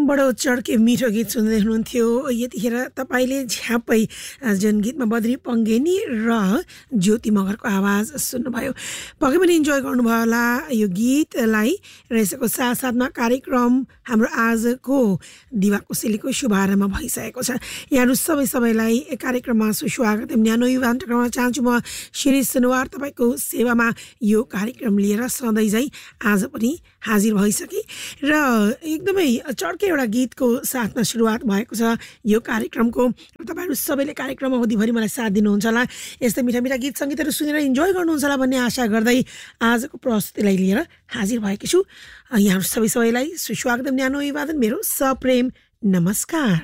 बडो चड्के मिठो गीत सुन्दै हुनुहुन्थ्यो। यतिखेर तपाईँले झ्यापै जुन गीतमा बद्री पङ्गेनी र ज्योति मगरको आवाज सुन्नुभयो, पक्कै पनि इन्जोय गर्नुभयो होला यो गीतलाई। र यसको साथसाथमा कार्यक्रम हाम्रो आजको दिवा कोसेलीको शुभारम्भ भइसकेको छ। यहाँहरू सबैलाई कार्यक्रममा सुस्वागत न्यानो युवान्त गर्न चाहन्छु। म शिरीष सुनवार तपाईँको सेवामा यो कार्यक्रम लिएर सधैँ चाहिँ आज पनि हाजिर भइसके र एकदमै चड्के एउटा गीतको साथमा सुरुवात भएको छ यो कार्यक्रमको। तपाईँहरू सबैले कार्यक्रम अवधिभरि मलाई साथ दिनुहुन्छ होला, यस्तै मिठा मिठा गीत सङ्गीतहरू सुनेर इन्जोय गर्नुहुन्छ होला भन्ने आशा गर्दै आजको प्रस्तुतिलाई लिएर हाजिर भएको छु। यहाँहरू सबैलाई सुस्वागत न्यानो अभिवादन, मेरो सप्रेम नमस्कार।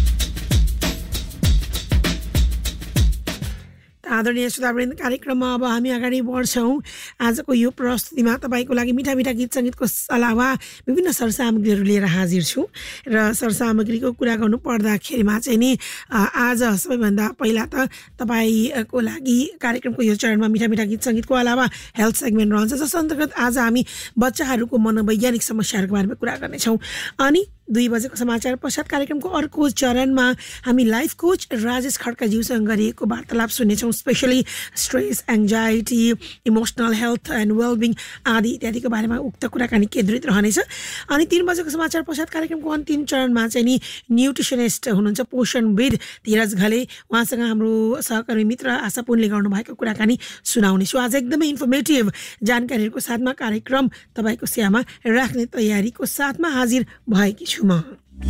आदरणीय श्रोतावृन्द, कार्यक्रममा अब हामी अगाडि बढ्छौँ। आजको यो प्रस्तुतिमा तपाईँको लागि मिठा मिठा गीत सङ्गीतको अलावा विभिन्न सरसामग्रीहरू लिएर हाजिर छु। र सरसामग्रीको कुरा गर्नु पर्दाखेरिमा चाहिँ नि आज सबैभन्दा पहिला त तपाईँको लागि कार्यक्रमको यो चरणमा मिठा मिठा गीत सङ्गीतको अलावा हेल्थ सेगमेन्ट रहन्छ, जस अन्तर्गत आज हामी बच्चाहरूको मनोवैज्ञानिक समस्याहरूको बारेमा कुरा गर्नेछौँ। अनि 2 बजेको समाचार पश्चात कार्यक्रमको अर्को चरणमा हामी लाइफ कोच राजेश खड्काज्यूसँग गरिएको वार्तालाप सुन्नेछौँ। Specially stress, anxiety, emotional health and well-being आदि इत्यादिको बारेमा उक्त कुराकानी केन्द्रित रहनेछ। अनि 3 बजेको समाचार पश्चात कार्यक्रमको अन्तिम चरणमा चाहिँ नि न्युट्रिसनिस्ट हुनुहुन्छ पोषणविद धीरज घले, उहाँसँग हाम्रो सहकर्मी मित्र आशा पुनले गर्नुभएको कुराकानी सुनाउनेछु। आज एकदमै इन्फर्मेटिभ जानकारीहरूको साथमा कार्यक्रम तपाईँको सेवामा राख्ने तयारीको साथमा हाजिर भएकी छु म।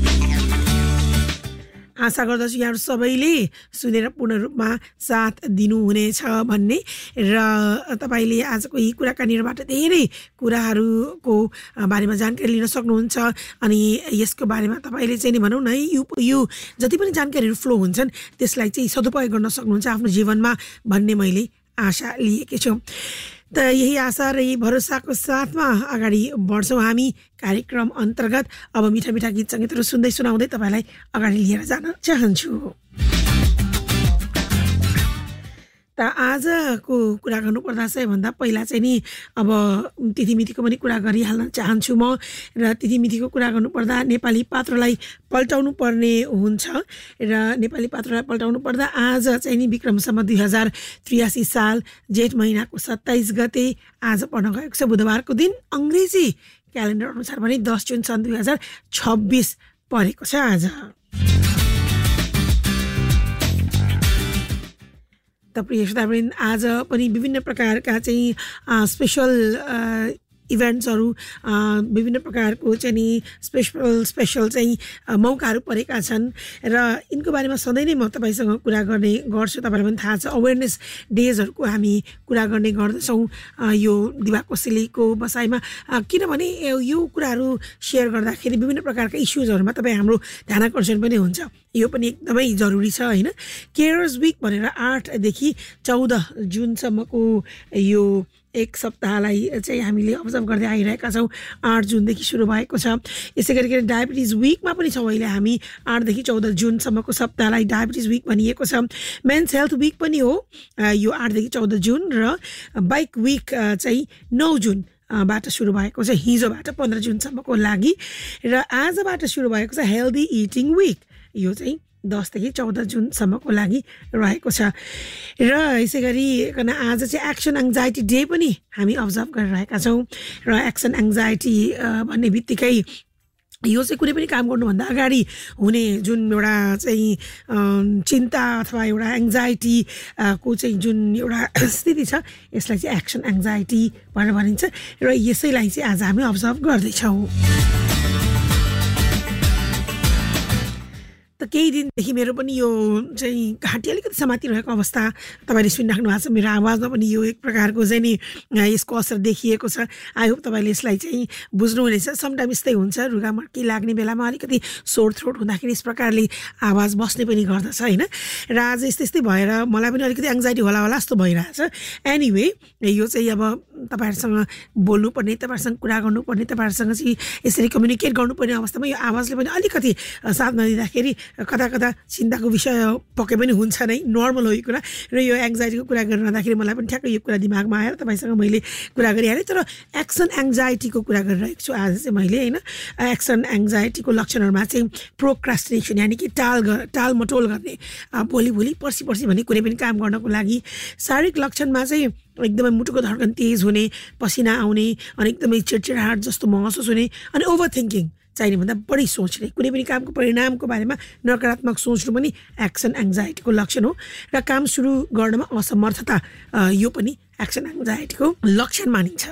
आशा गर्दछु यहाँहरू सबैले सुनेर पूर्ण रूपमा साथ दिनुहुनेछ भन्ने, र तपाईँले आजको यी कुराकानीहरूबाट धेरै कुराहरूको बारेमा जानकारी लिन सक्नुहुन्छ। अनि यसको बारेमा तपाईँले चाहिँ नि भनौँ न यो जति पनि जानकारीहरू फ्लो हुन्छन् त्यसलाई चाहिँ सदुपयोग गर्न सक्नुहुन्छ आफ्नो जीवनमा भन्ने मैले आशा लिएकी छु। त यही आशा र यही भरोसाको साथमा अगाडि बढ्छौँ हामी कार्यक्रम अन्तर्गत। अब मिठा मिठा गीत सङ्गीतहरू सुन्दै सुनाउँदै तपाईँलाई अगाडि लिएर जान चाहन्छु। त आजको कुरा गर्नुपर्दा सबैभन्दा पहिला चाहिँ नि अब तिथिमितिको पनि कुरा गरिहाल्न चाहन्छु म। र तिथिमितिको कुरा गर्नुपर्दा नेपाली पात्रलाई पल्टाउनु पर्ने हुन्छ, र नेपाली पात्रलाई पल्टाउनु पर्दा आज चाहिँ नि विक्रम सम्वत 2083 साल जेठ महिनाको 27 गते आज पर्न गएको छ, बुधबारको दिन। अङ्ग्रेजी क्यालेन्डर अनुसार भने 10 जुन सन् 2026 परेको छ आज। त प्रिय श्रोतावृन्द, आज पनि विभिन्न प्रकारका चाहिँ स्पेसल इभेन्ट्सहरू, विभिन्न प्रकारको चाहिँ नि स्पेसल चाहिँ मौकाहरू परेका छन् र यिनको बारेमा सधैँ नै म तपाईँसँग कुरा गर्ने गर्छु। तपाईँलाई पनि थाहा छ अवेरनेस डेजहरूको हामी कुरा गर्ने गर्दछौँ यो दिवा कोसेलीको बसाइमा, किनभने यो कुराहरू सेयर गर्दाखेरि विभिन्न प्रकारका इस्युजहरूमा तपाईँ हाम्रो ध्यानाकर्षण पनि हुन्छ। यो पनि एकदमै जरुरी छ होइन। केयर्स विक भनेर 8 देखि 14 जुनसम्मको यो एक सप्ताहलाई चाहिँ हामीले अब्जर्भ गर्दै आइरहेका छौँ। 8 जुनदेखि सुरु भएको छ। यसै गरिकन डायबिटिज विकमा पनि छौँ अहिले हामी। 8 देखि 14 जुनसम्मको सप्ताहलाई डायबिटिज विक भनिएको छ। मेन्स हेल्थ विक पनि हो यो 8 देखि 14 जुन, र बाइक विक चाहिँ 9 जुन बाट सुरु भएको छ, हिजोबाट 15 जुनसम्मको लागि। र आजबाट सुरु भएको छ हेल्दी इटिङ विक, यो चाहिँ 10 देखि 14 जुनसम्मको लागि रहेको छ। र यसै गरिकन आज चाहिँ एक्सन एङ्जाइटी डे पनि हामी अब्जर्भ गरिरहेका छौँ। र एक्सन एङ्जाइटी भन्ने बित्तिकै यो चाहिँ कुनै पनि काम गर्नुभन्दा अगाडि हुने जुन एउटा चाहिँ चिन्ता अथवा एउटा एङ्जाइटी को चाहिँ जुन एउटा स्थिति छ यसलाई चाहिँ एक्सन एङ्जाइटी भनेर भनिन्छ। र यसैलाई चाहिँ आज हामी अब्जर्भ गर्दैछौँ। त केही दिनदेखि मेरो पनि यो चाहिँ घाँटी अलिकति समातिरहेको अवस्था तपाईँले सुनिराख्नु भएको छ। मेरो आवाजमा पनि यो एक प्रकारको चाहिँ नि यसको असर देखिएको छ। आई होप तपाईँले यसलाई चाहिँ बुझ्नुहुनेछ। समटाइम यस्तै हुन्छ, रुगा मर्की लाग्ने बेलामा अलिकति सोर थ्रोट हुँदाखेरि यस प्रकारले आवाज बस्ने पनि गर्दछ होइन। र आज यस्तै भएर मलाई पनि अलिकति एङ्जाइटी होला जस्तो भइरहेछ। एनिवे यो चाहिँ अब तपाईँहरूसँग बोल्नुपर्ने, तपाईँहरूसँग कुरा गर्नुपर्ने, तपाईँहरूसँग चाहिँ यसरी कम्युनिकेट गर्नुपर्ने अवस्थामा यो आवाजले पनि अलिकति साथ नदिँदाखेरि कता कता चिन्ताको विषय पक्कै पनि हुन्छ नै, नर्मल हो यो कुरा। र यो एङ्जाइटीको कुरा गरिरहँदाखेरि मलाई पनि ठ्याक्कै यो कुरा दिमागमा आएर तपाईँसँग मैले कुरा गरिहालेँ। तर एक्सन एङ्जाइटीको कुरा गरिरहेको छु आज चाहिँ मैले, होइन। एक्सन एङ्जाइटीको लक्षणहरूमा चाहिँ प्रोक्रास्टिनेसन, यानि कि टालमटोल गर्ने, भोलि पर्सि भन्ने कुनै पनि काम गर्नको लागि। शारीरिक लक्षणमा चाहिँ एकदमै मुटुको धड्कन तेज हुने, पसिना आउने, अनि एकदमै चिडचिडाहट जस्तो महसुस हुने, अनि ओभर थिङ्किङ, चाहिने भन्दा बढी सोच्ने, कुनै पनि कामको परिणामको बारेमा नकारात्मक सोच्नु पनि एक्सन एङ्जाइटीको लक्षण हो। र काम सुरु गर्नमा असमर्थता, यो पनि एक्सन एङ्जाइटीको लक्षण मानिन्छ।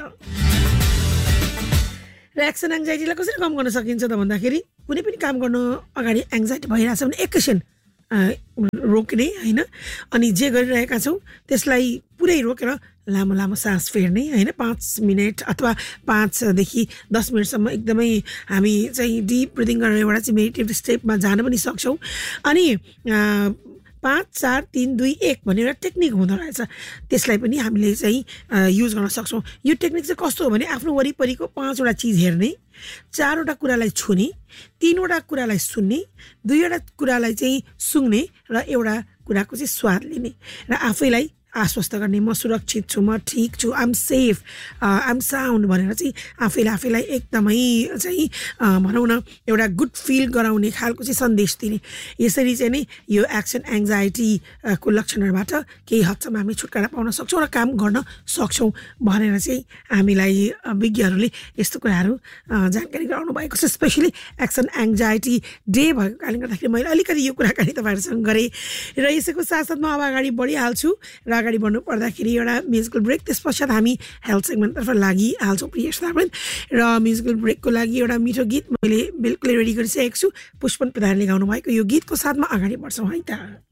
र एक्सन एङ्जाइटीलाई कसरी कम गर्न सकिन्छ त भन्दाखेरि कुनै पनि काम गर्न अगाडि एङ्जाइटी भइरहेछ भने एकैछिन रोक्ने, होइन। अनि जे गरिरहेका छौँ त्यसलाई पुरै रोकेर लामो लामो सास फेर्ने, होइन। 5 मिनट अथवा 5 देखि 10 मिनटसम्म एकदमै हामी चाहिँ डिप ब्रिदिङ गरेर एउटा चाहिँ मेडिटेटिभ स्टेपमा जान पनि सक्छौँ। अनि 5 4 3 2 1 भन्ने एउटा टेक्निक हुँदो रहेछ, त्यसलाई पनि हामीले चाहिँ युज गर्न सक्छौँ। यो टेक्निक चाहिँ कस्तो हो भने आफ्नो वरिपरिको 5वटा चिज हेर्ने, 4वटा कुरालाई छुने, 3वटा कुरालाई सुन्ने, 2वटा कुरालाई चाहिँ सुँघ्ने र एउटा कुराको चाहिँ स्वाद लिने, र आफैलाई आश्वस्त गर्ने, म सुरक्षित छु, म ठिक छु, आइएम सेफ, आइएम साउन्ड भनेर चाहिँ आफैलाई एकदमै चाहिँ भनौँ न एउटा गुड फिल गराउने खालको चाहिँ सन्देश दिने। यसरी चाहिँ नै यो एक्सन एङ्जाइटीको लक्षणहरूबाट केही हदसम्म हामी छुटकारा पाउन सक्छौँ र काम गर्न सक्छौँ भनेर चाहिँ हामीलाई विज्ञहरूले यस्तो कुराहरू जानकारी गराउनु भएको छ। स्पेसली एक्सन एङ्जाइटी डे भएको कारणले गर्दाखेरि मैले अलिकति यो कुराकानी तपाईँहरूसँग गरेँ। र यसैको साथसाथमा अब अगाडि बढिहाल्छु र अगाडि बढ्नु पर्दाखेरि एउटा म्युजिकल ब्रेक, त्यस पश्चात हामी हेल्थ सेगमेन्टतर्फ लागिहाल्छौँ प्रिय श्रोतावृन्द। र म्युजिकल ब्रेकको लागि एउटा मिठो गीत मैले बिल्कुलै रेडी गरिसकेको छु, पुष्पन प्रधानले गाउनु भएको यो गीतको साथमा अगाडि बढ्छौँ है त।